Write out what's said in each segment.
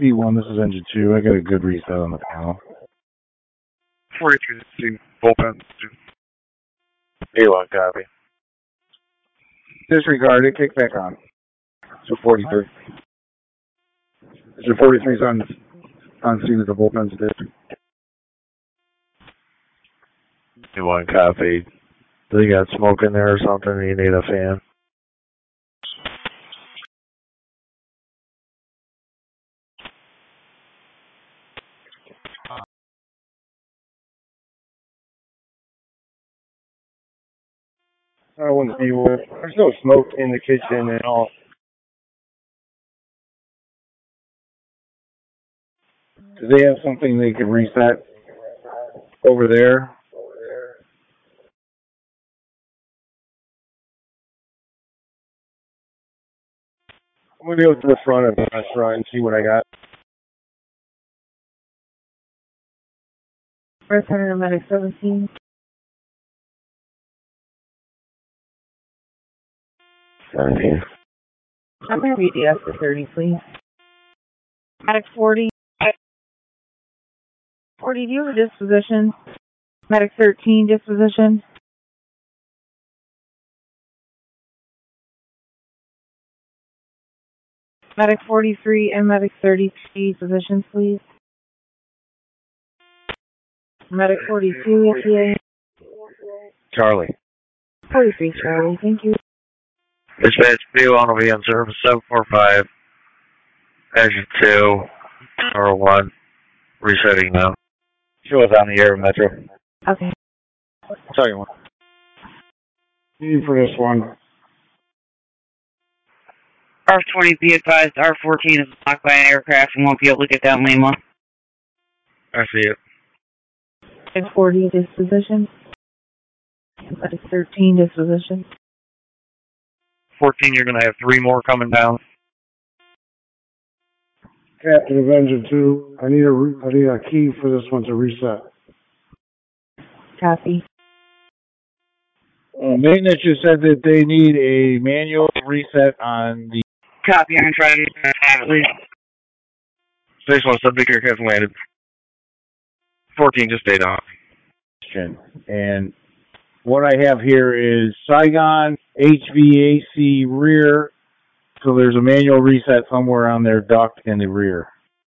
P1, this is engine 2. I got a good reset on the panel. 43, bullpen. P1, copy. Disregard it, kick back on. So 43. So 43's on scene at the bullpen's district. P1, copy. Do you got smoke in there or something? You need a fan? I want to see where there's no smoke in the kitchen at all. Do they have something they can reset over there? I'm going to go to the front of the restaurant and see what I got. First Medic 17. 17. I'm going to read the after 30, please. Medic 40. 40, do you have a disposition? Medic 13, disposition. Medic 43 and Medic 33, positions, please. Medic 42, FDA. Charlie. 43, Charlie, thank you. Dispatch P1 will be on service 745. Engine 2, or 1. Resetting now. Show us on the air, Metro. Okay. Tell you one. Need for this one. R20, be advised, R14 is blocked by an aircraft and won't be able to get down lane 1. I see it. Medic 40, disposition. Medic 13, disposition. 14, you're going to have 3 more coming down. Captain of engine 2, I need a key for this one to reset. Copy. Maintenance just said that they need a manual reset on the... Copy, I'm going to try to have it least. Space 1, subject aircraft landed. 14, just stayed on. And what I have here is Saigon HVAC rear. So there's a manual reset somewhere on their duct in the rear.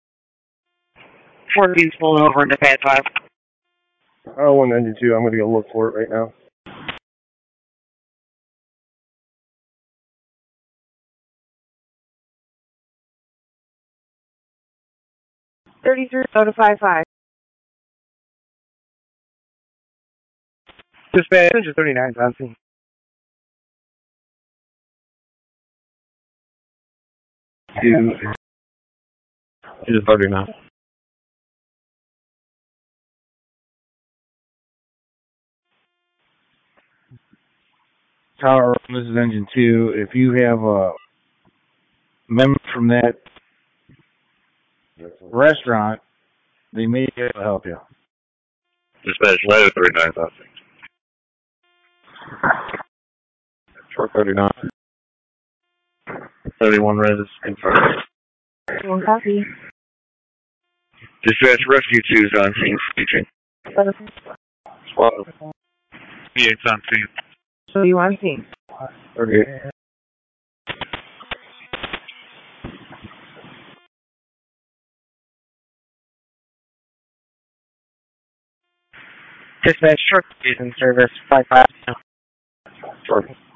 14's pulling over into pad 5. I want engine 2. I'm going to go look for it right now. Out of 5-5. Dispatch, engine 39's on scene. Engine 39. Tower, this is engine 2. If you have a member from that restaurant, they may be able to help you. Dispatch Letter 39, I think. Short 39. 31 res confirmed. One copy. Dispatch Rescue 2 is on scene speaking. Swap. 38's on scene. So you want to see? Okay. Dispatch, short is in service 5-5. Short.